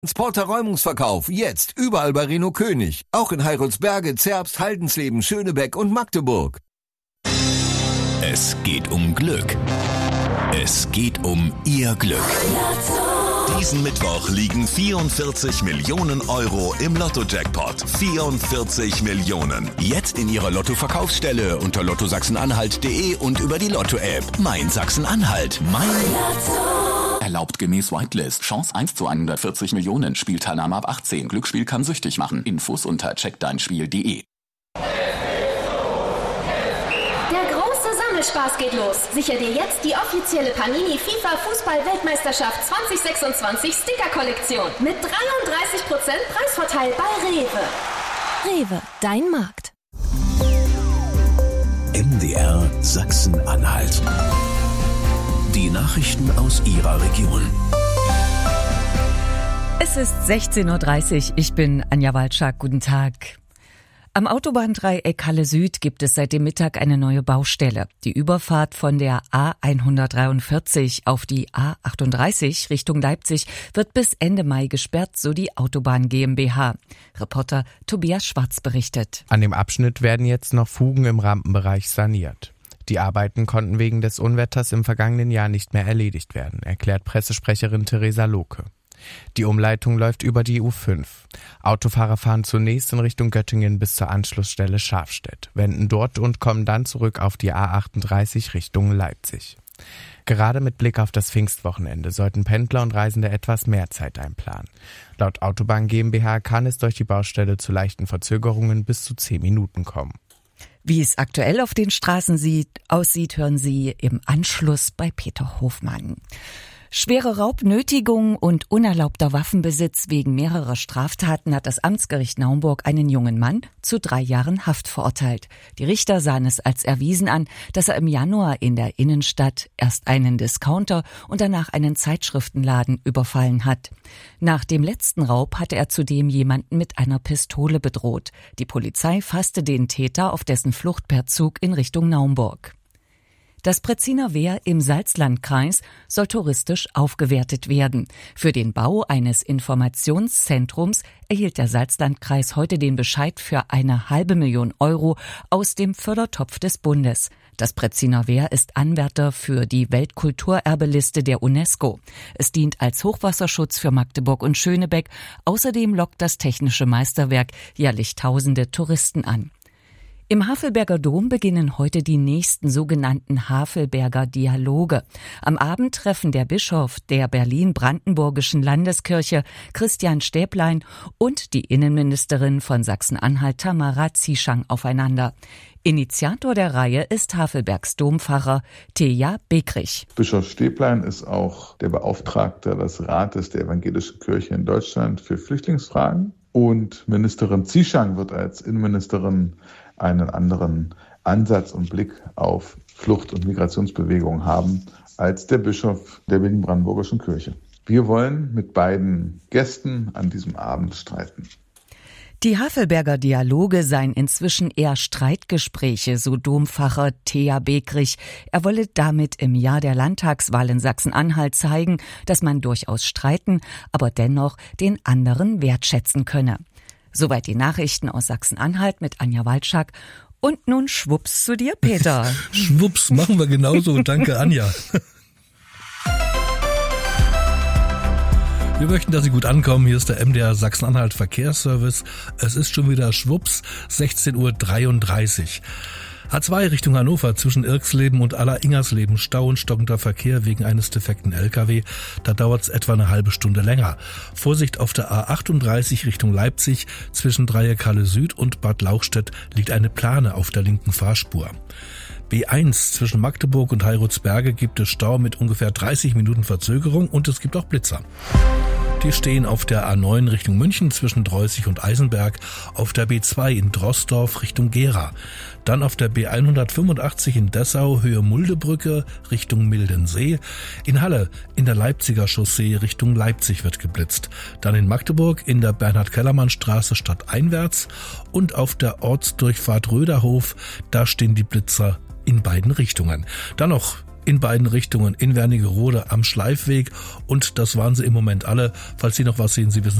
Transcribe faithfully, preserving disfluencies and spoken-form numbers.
Transporter Räumungsverkauf, jetzt überall bei Reno König. Auch in Heilsberge, Zerbst, Haldensleben, Schönebeck und Magdeburg. Es geht um Glück. Es geht um Ihr Glück. Diesen Mittwoch liegen vierundvierzig Millionen Euro im Lotto-Jackpot. vierundvierzig Millionen. Jetzt in Ihrer Lotto-Verkaufsstelle unter lotto sachsen-anhalt punkt de und über die Lotto-App. Mein Sachsen-Anhalt. Mein Lotto. Erlaubt gemäß Whitelist. Chance eins zu hundertvierzig Millionen. Spielteilnahme ab achtzehn. Glücksspiel kann süchtig machen. Infos unter check dein spiel punkt de. Spaß geht los. Sicher dir jetzt die offizielle Panini FIFA Fußball-Weltmeisterschaft zwanzig sechsundzwanzig Sticker-Kollektion mit dreiunddreißig Prozent Preisvorteil bei Rewe. Rewe, dein Markt. M D R Sachsen-Anhalt. Die Nachrichten aus Ihrer Region. Es ist sechzehn Uhr dreißig. Ich bin Anja Walczak. Guten Tag. Am Autobahndreieck Halle Süd gibt es seit dem Mittag eine neue Baustelle. Die Überfahrt von der A hundertdreiundvierzig auf die A achtunddreißig Richtung Leipzig wird bis Ende Mai gesperrt, so die Autobahn GmbH. Reporter Tobias Schwarz berichtet. An dem Abschnitt werden jetzt noch Fugen im Rampenbereich saniert. Die Arbeiten konnten wegen des Unwetters im vergangenen Jahr nicht mehr erledigt werden, erklärt Pressesprecherin Theresa Lohke. Die Umleitung läuft über die U fünf. Autofahrer fahren zunächst in Richtung Göttingen bis zur Anschlussstelle Schafstedt, wenden dort und kommen dann zurück auf die A achtunddreißig Richtung Leipzig. Gerade mit Blick auf das Pfingstwochenende sollten Pendler und Reisende etwas mehr Zeit einplanen. Laut Autobahn GmbH kann es durch die Baustelle zu leichten Verzögerungen bis zu zehn Minuten kommen. Wie es aktuell auf den Straßen sieht, aussieht, hören Sie im Anschluss bei Peter Hofmann. Schwere Raubnötigung und unerlaubter Waffenbesitz wegen mehrerer Straftaten hat das Amtsgericht Naumburg einen jungen Mann zu drei Jahren Haft verurteilt. Die Richter sahen es als erwiesen an, dass er im Januar in der Innenstadt erst einen Discounter und danach einen Zeitschriftenladen überfallen hat. Nach dem letzten Raub hatte er zudem jemanden mit einer Pistole bedroht. Die Polizei fasste den Täter auf dessen Flucht per Zug in Richtung Naumburg. Das Pretziner Wehr im Salzlandkreis soll touristisch aufgewertet werden. Für den Bau eines Informationszentrums erhielt der Salzlandkreis heute den Bescheid für eine halbe Million Euro aus dem Fördertopf des Bundes. Das Pretziner Wehr ist Anwärter für die Weltkulturerbeliste der UNESCO. Es dient als Hochwasserschutz für Magdeburg und Schönebeck. Außerdem lockt das technische Meisterwerk jährlich tausende Touristen an. Im Havelberger Dom beginnen heute die nächsten sogenannten Havelberger Dialoge. Am Abend treffen der Bischof der Berlin-Brandenburgischen Landeskirche, Christian Stäblein, und die Innenministerin von Sachsen-Anhalt, Tamara Zieschang, aufeinander. Initiator der Reihe ist Havelbergs Dompfarrer Teja Bekrich. Bischof Stäblein ist auch der Beauftragte des Rates der Evangelischen Kirche in Deutschland für Flüchtlingsfragen. Und Ministerin Zieschang wird als Innenministerin einen anderen Ansatz und Blick auf Flucht- und Migrationsbewegungen haben als der Bischof der Berlin-Brandenburgischen Kirche. Wir wollen mit beiden Gästen an diesem Abend streiten. Die Havelberger Dialoge seien inzwischen eher Streitgespräche, so Dompfarrer Teja Bekrich. Er wolle damit im Jahr der Landtagswahl in Sachsen-Anhalt zeigen, dass man durchaus streiten, aber dennoch den anderen wertschätzen könne. Soweit die Nachrichten aus Sachsen-Anhalt mit Anja Walczak. Und nun schwupps zu dir, Peter. Schwupps, machen wir genauso. Danke, Anja. Wir möchten, dass Sie gut ankommen. Hier ist der M D R Sachsen-Anhalt Verkehrsservice. Es ist schon wieder schwupps, sechzehn Uhr dreiunddreißig. A zwei Richtung Hannover zwischen Irksleben und Aller-Ingersleben Stau und stockender Verkehr wegen eines defekten L K W. Da dauert es etwa eine halbe Stunde länger. Vorsicht auf der A achtunddreißig Richtung Leipzig zwischen Dreieck Halle Süd und Bad Lauchstädt liegt eine Plane auf der linken Fahrspur. B eins zwischen Magdeburg und Heilsberge gibt es Stau mit ungefähr dreißig Minuten Verzögerung und es gibt auch Blitzer. Die stehen auf der A neun Richtung München zwischen Dreußig und Eisenberg, auf der B zwei in Drossdorf Richtung Gera, dann auf der B hundertfünfundachtzig in Dessau Höhe Muldebrücke Richtung Mildensee, in Halle in der Leipziger Chaussee Richtung Leipzig wird geblitzt, dann in Magdeburg in der Bernhard-Kellermann-Straße stadteinwärts und auf der Ortsdurchfahrt Röderhof, da stehen die Blitzer in beiden Richtungen. Dann noch in beiden Richtungen, in Wernigerode am Schleifweg. Und das waren sie im Moment alle. Falls Sie noch was sehen, Sie wissen